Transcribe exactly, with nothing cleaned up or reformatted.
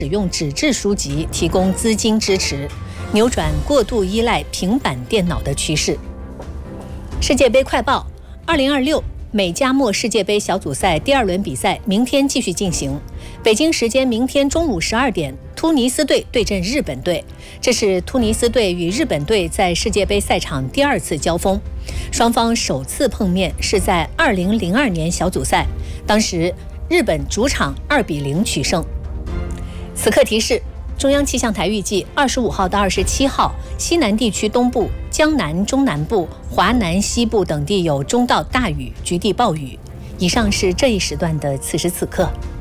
使用纸质书籍提供资金支持，扭转过度依赖平板电脑的趋势。世界杯快报：二零二六美加墨世界杯小组赛第二轮比赛明天继续进行。北京时间明天中午十二点，突尼斯队对阵日本队，这是突尼斯队与日本队在世界杯赛场第二次交锋。双方首次碰面是在二零零二年小组赛，当时日本主场二比零取胜。此刻提示：中央气象台预计二十五号到二十七号，西南地区东部、江南、中南部、华南西部等地有中到大雨，局地暴雨。以上是这一时段的此时此刻。